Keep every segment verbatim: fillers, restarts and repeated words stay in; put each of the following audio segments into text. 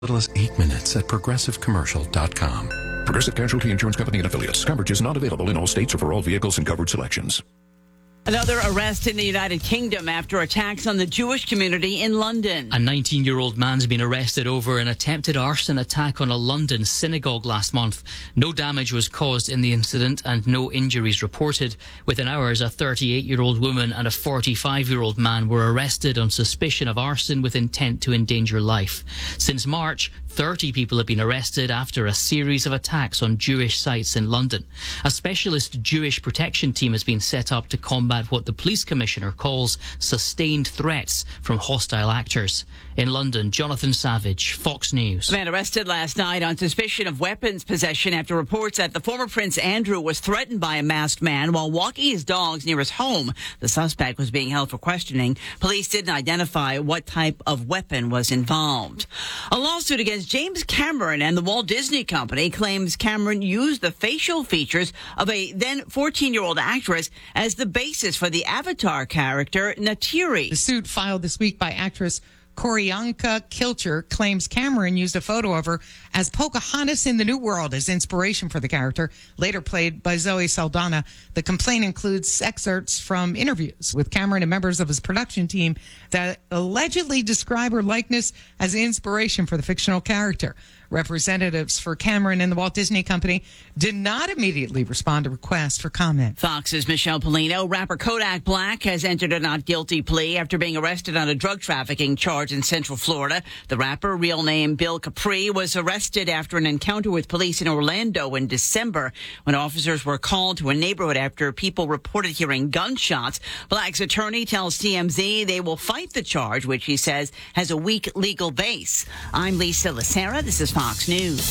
little as eight minutes at progressive commercial dot com. Progressive Casualty Insurance Company and Affiliates. Coverage is not available in all states or for all vehicles and covered selections. Another arrest in the United Kingdom after attacks on the Jewish community in London. A nineteen-year-old man's been arrested over an attempted arson attack on a London synagogue last month. No damage was caused in the incident and no injuries reported. Within hours, a thirty-eight-year-old woman and a forty-five-year-old man were arrested on suspicion of arson with intent to endanger life. Since March, thirty people have been arrested after a series of attacks on Jewish sites in London. A specialist Jewish protection team has been set up to combat what the police commissioner calls sustained threats from hostile actors. In London, Jonathan Savage, Fox News. A man arrested last night on suspicion of weapons possession after reports that the former Prince Andrew was threatened by a masked man while walking his dogs near his home. The suspect was being held for questioning. Police didn't identify what type of weapon was involved. A lawsuit against James Cameron and the Walt Disney Company claims Cameron used the facial features of a then fourteen-year-old actress as the basis for the Avatar character Neytiri. The suit filed this week by actress Q'orianka Kilcher claims Cameron used a photo of her as Pocahontas in the New World as inspiration for the character, later played by Zoe Saldana. The complaint includes excerpts from interviews with Cameron and members of his production team that allegedly describe her likeness as inspiration for the fictional character. Representatives for Cameron and the Walt Disney Company did not immediately respond to requests for comment. Fox's Michelle Polino. Rapper Kodak Black has entered a not guilty plea after being arrested on a drug trafficking charge in Central Florida. The rapper, real name Bill Capri, was arrested after an encounter with police in Orlando in December when officers were called to a neighborhood after people reported hearing gunshots. Black's attorney tells T M Z they will fight the charge, which he says has a weak legal base. I'm Lisa Lacera. This is Fox News.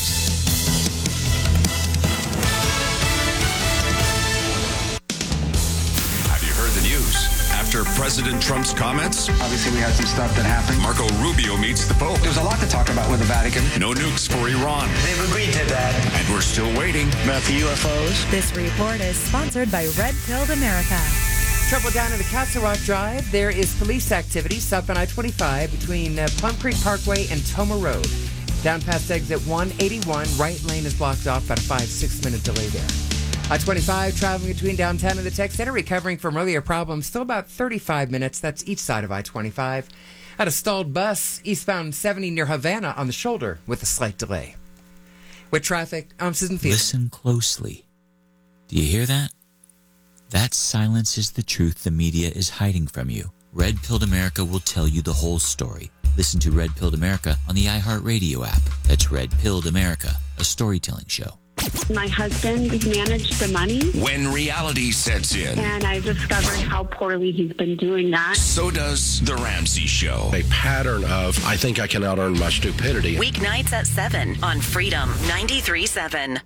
Have you heard the news? After President Trump's comments, obviously we had some stuff that happened. Marco Rubio meets the Pope. There's a lot to talk about with the Vatican. No nukes for Iran. They've agreed to that. And we're still waiting. About the U F Os. This report is sponsored by Red Pilled America. Trouble down in the Castle Rock Drive. There is police activity south on I twenty-five between uh, Plum Creek Parkway and Toma Road. Down past exit one eighty-one, right lane is blocked off, about a five, six minute delay there. I twenty-five, traveling between downtown and the Tech Center, recovering from earlier problems, still about thirty-five minutes. That's each side of I twenty-five. Had a stalled bus, eastbound seventy near Havana on the shoulder with a slight delay. With traffic, I'm Susan Field. Listen closely. Do you hear that? That silence is the truth the media is hiding from you. Red Pilled America will tell you the whole story. Listen to Red Pilled America on the iHeartRadio app. That's Red Pilled America, a storytelling show. My husband managed the money. When reality sets in. And I discovered how poorly he's been doing that. So does The Ramsey Show. A pattern of, I think I can out-earn my stupidity. Weeknights at seven on Freedom ninety-three point seven.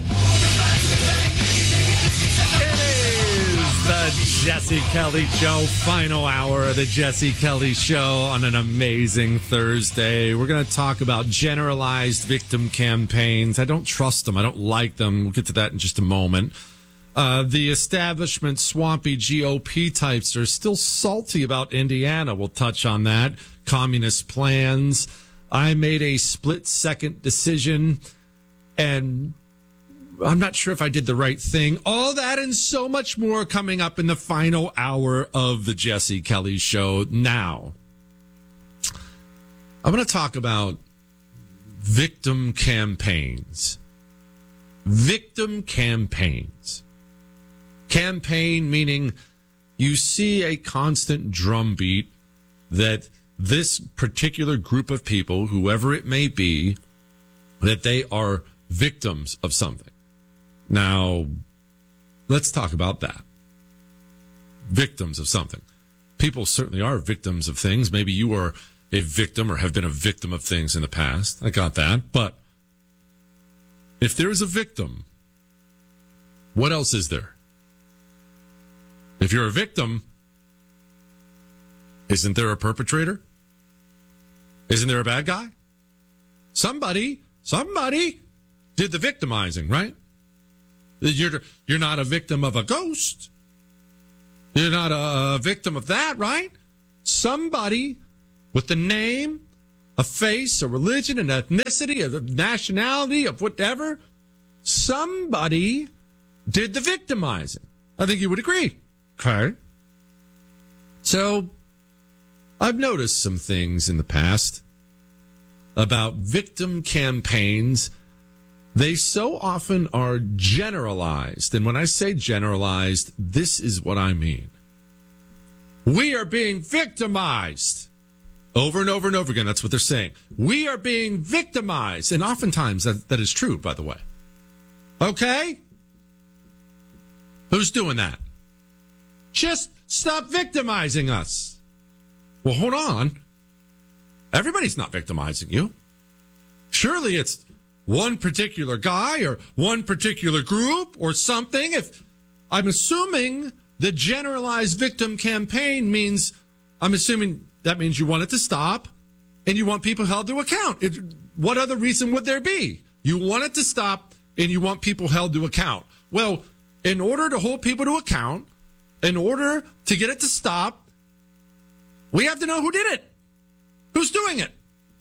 The Jesse Kelly Show, final hour of the Jesse Kelly Show on an amazing Thursday. We're going to talk about generalized victim campaigns. I don't trust them. I don't like them. We'll get to that in just a moment. Uh, the establishment swampy G O P types are still salty about Indiana. We'll touch on that. Communist plans. I made a split-second decision, and I'm not sure if I did the right thing. All that and so much more coming up in the final hour of the Jesse Kelly Show. Now, I'm going to talk about victim campaigns. Victim campaigns. Campaign meaning you see a constant drumbeat that this particular group of people, whoever it may be, that they are victims of something. Now, let's talk about that. Victims of something. People certainly are victims of things. Maybe you are a victim or have been a victim of things in the past. I got that. But if there is a victim, what else is there? If you're a victim, isn't there a perpetrator? Isn't there a bad guy? Somebody, somebody did the victimizing, right? You're, you're not a victim of a ghost. You're not a victim of that, right? Somebody with the name a face, a religion, an ethnicity, a nationality, of whatever, somebody did the victimizing. I think you would agree. Okay. So I've noticed some things in the past about victim campaigns. They so often are generalized. And when I say generalized, this is what I mean. We are being victimized. Over and over and over again, that's what they're saying. We are being victimized. And oftentimes that, that is true, by the way. Okay? Who's doing that? Just stop victimizing us. Well, hold on. Everybody's not victimizing you. Surely it's one particular guy or one particular group or something. If I'm assuming the generalized victim campaign means, I'm assuming that means you want it to stop and you want people held to account. It, what other reason would there be? You want it to stop and you want people held to account. Well, in order to hold people to account, in order to get it to stop, we have to know who did it. Who's doing it?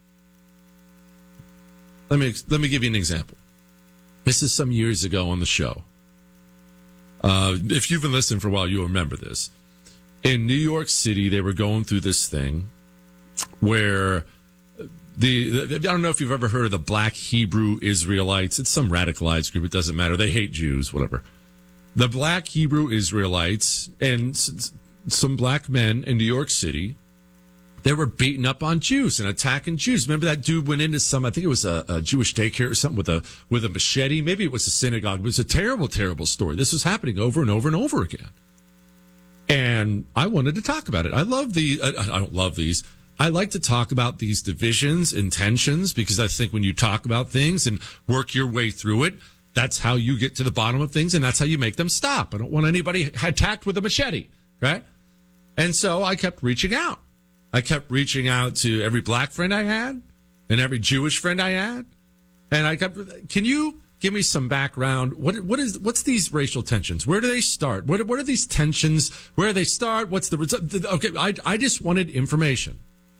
Let me let me give you an example. This is some years ago on the show. Uh, if you've been listening for a while, you'll remember this. In New York City, they were going through this thing where the, the I don't know if you've ever heard of the Black Hebrew Israelites. It's some radicalized group. It doesn't matter. They hate Jews, whatever. The Black Hebrew Israelites and some black men in New York City, they were beating up on Jews and attacking Jews. Remember that dude went into some, I think it was a, a Jewish daycare or something with a with a machete. Maybe it was a synagogue. It was a terrible, terrible story. This was happening over and over and over again. And I wanted to talk about it. I love the, I, I don't love these. I like to talk about these divisions and tensions because I think when you talk about things and work your way through it, that's how you get to the bottom of things and that's how you make them stop. I don't want anybody attacked with a machete, right? And so I kept reaching out. I kept reaching out to every black friend I had and every Jewish friend I had. And I kept, can you give me some background? What, what is, what's these racial tensions? Where do they start? What, what are these tensions? Where do they start? What's the result? Okay. I, I just wanted information.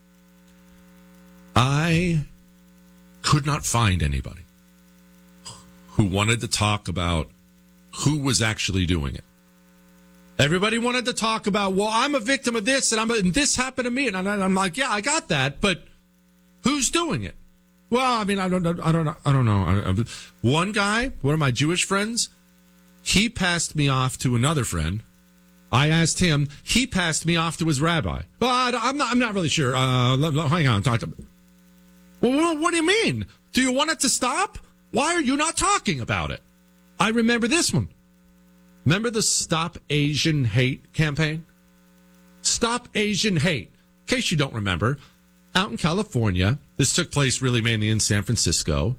I could not find anybody who wanted to talk about who was actually doing it. Everybody wanted to talk about, well, I'm a victim of this and I'm a, and this happened to me. And I'm like, yeah, I got that. But who's doing it? Well, I mean, I don't know. I don't know. I don't know. One guy, one of my Jewish friends, he passed me off to another friend. I asked him. He passed me off to his rabbi. Well, I, I'm not. I'm not really sure. Uh, let, let, hang on. Talk to. Well, what do you mean? Do you want it to stop? Why are you not talking about it? I remember this one. Remember the Stop Asian Hate campaign? Stop Asian Hate. In case you don't remember, out in California, this took place really mainly in San Francisco.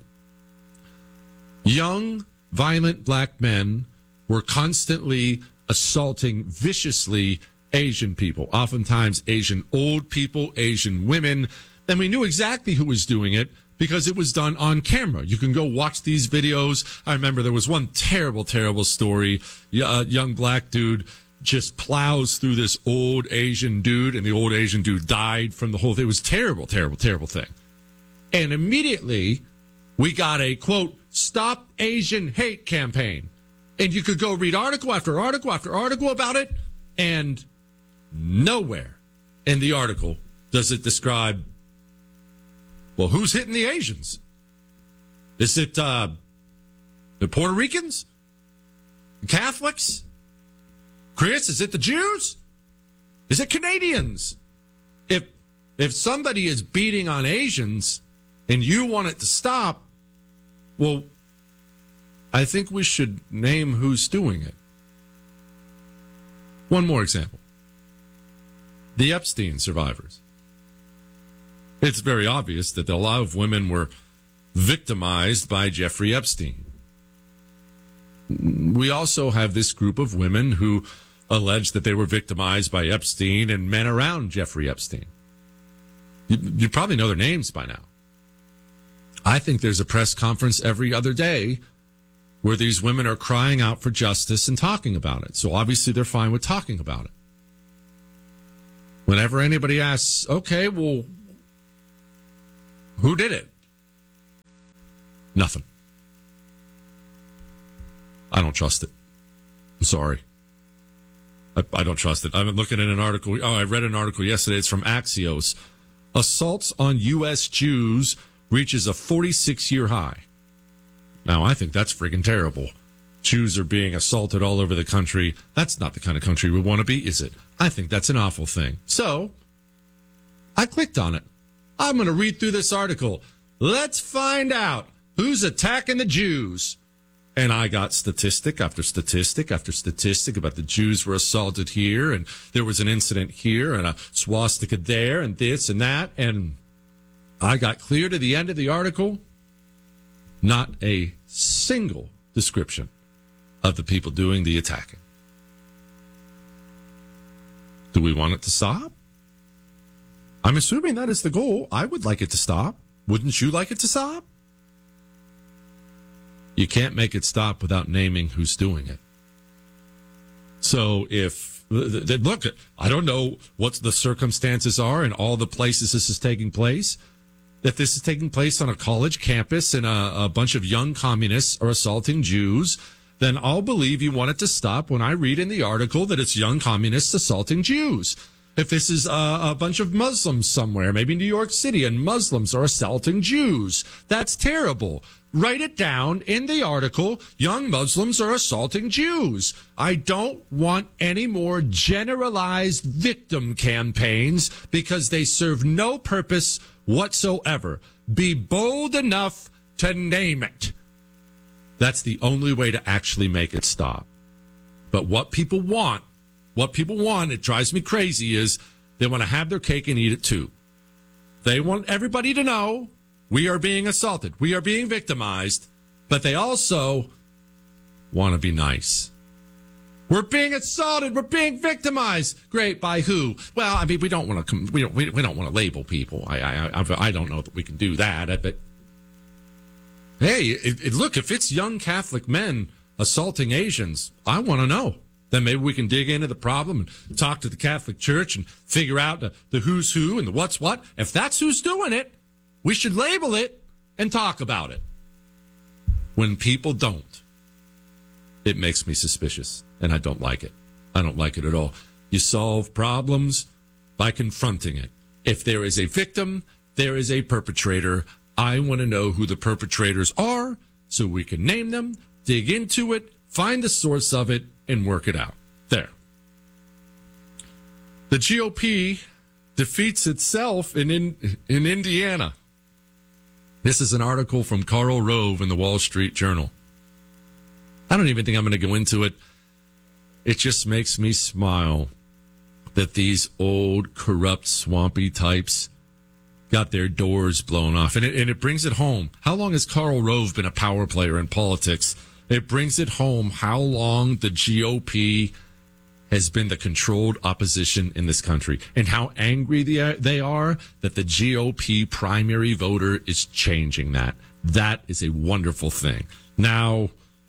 Young, violent black men were constantly assaulting viciously Asian people, oftentimes Asian old people, Asian women. And we knew exactly who was doing it because it was done on camera. You can go watch these videos. I remember there was one terrible, terrible story. A young black dude just plows through this old Asian dude, and the old Asian dude died from the whole thing. It was terrible, terrible, terrible thing. And immediately, we got a, quote, Stop Asian Hate campaign. And you could go read article after article after article about it, and nowhere in the article does it describe, well, who's hitting the Asians? Is it uh, the Puerto Ricans? The Catholics? Chris, is it the Jews? Is it Canadians? If if somebody is beating on Asians and you want it to stop, well, I think we should name who's doing it. One more example. The Epstein survivors. It's very obvious that a lot of women were victimized by Jeffrey Epstein. We also have this group of women who allege that they were victimized by Epstein and men around Jeffrey Epstein. You, you probably know their names by now. I think there's a press conference every other day where these women are crying out for justice and talking about it. So obviously they're fine with talking about it. Whenever anybody asks, okay, well, Who did it? Nothing. I don't trust it. I'm sorry. I, I don't trust it. I'm looking at an article. Oh, I read an article yesterday. It's from Axios. Assaults on U S Jews reaches a forty-six year high. Now, I think that's freaking terrible. Jews are being assaulted all over the country. That's not the kind of country we want to be, is it? I think that's an awful thing. So, I clicked on it. I'm going to read through this article. Let's find out who's attacking the Jews. And I got statistic after statistic after statistic about the Jews were assaulted here, and there was an incident here, and a swastika there, and this and that. And I got clear to the end of the article. Not a single description of the people doing the attacking. Do we want it to stop? I'm assuming that is the goal. I would like it to stop. Wouldn't you like it to stop? You can't make it stop without naming who's doing it. So if, look, I don't know what the circumstances are in all the places this is taking place. If this is taking place on a college campus and a, a bunch of young communists are assaulting Jews, then I'll believe you want it to stop when I read in the article that it's young communists assaulting Jews. If this is a, a bunch of Muslims somewhere, maybe New York City, and Muslims are assaulting Jews, that's terrible. Write it down in the article, young Muslims are assaulting Jews. I don't want any more generalized victim campaigns because they serve no purpose whatsoever. Be bold enough to name it. That's the only way to actually make it stop. But what people want, what people want, it drives me crazy, is they want to have their cake and eat it too. They want everybody to know we are being assaulted, we are being victimized, but they also want to be nice. We're being assaulted, we're being victimized. Great, by who? Well, I mean, we don't want to we don't we, we don't want to label people. I I I, I don't know that we can do that. But hey, it, it, look, if it's young Catholic men assaulting Asians, I want to know. Then maybe we can dig into the problem and talk to the Catholic Church and figure out the, the who's who and the what's what. If that's who's doing it, we should label it and talk about it. When people don't, it makes me suspicious, and I don't like it. I don't like it at all. You solve problems by confronting it. If there is a victim, there is a perpetrator. I want to know who the perpetrators are so we can name them, dig into it, find the source of it, and work it out. There. The G O P defeats itself in, in, in Indiana. This is an article from Karl Rove in the Wall Street Journal. I don't even think I'm going to go into it. It just makes me smile that these old, corrupt, swampy types got their doors blown off. And it, and it brings it home. How long has Karl Rove been a power player in politics? It brings it home how long the G O P has been the controlled opposition in this country and how angry they are, they are that the G O P primary voter is changing that. That is a wonderful thing. Now,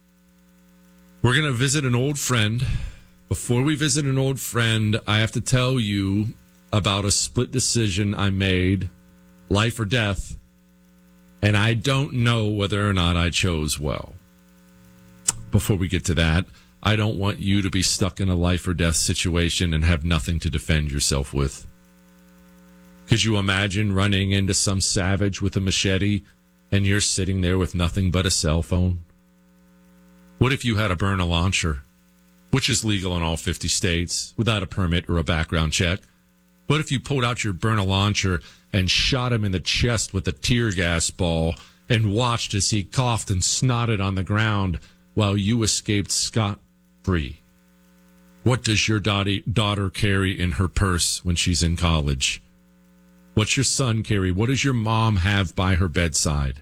we're going to visit an old friend. Before we visit an old friend, I have to tell you about a split decision I made, life or death, and I don't know whether or not I chose well. Before we get to that, I don't want you to be stuck in a life or death situation and have nothing to defend yourself with. Could you imagine running into some savage with a machete and you're sitting there with nothing but a cell phone? What if you had a burn a launcher, which is legal in all fifty states without a permit or a background check? What if you pulled out your burn a launcher and shot him in the chest with a tear gas ball and watched as he coughed and snotted on the ground while you escaped scot-free? What does your daughter carry in her purse when she's in college? What's your son carry? What does your mom have by her bedside?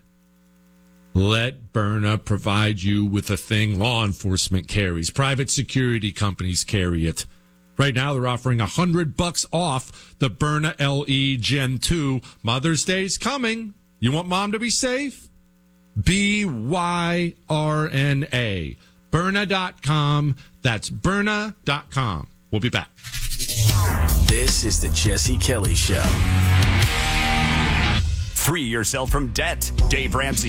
Let Byrna provide you with a thing law enforcement carries. Private security companies carry it. Right now, they're offering a hundred bucks off the Byrna L E Gen two. Mother's Day's coming. You want mom to be safe? B Y R N A. Byrna dot com. That's Byrna dot com. We'll be back. This is the Jesse Kelly Show. Free yourself from debt. Dave Ramsey.